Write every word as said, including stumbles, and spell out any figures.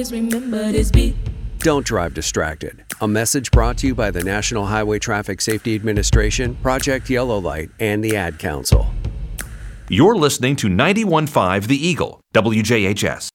Remember this beat. Don't drive distracted. A message brought to you by the National Highway Traffic Safety Administration, Project Yellow Light, and the Ad Council. You're listening to ninety-one point five The Eagle, W J H S.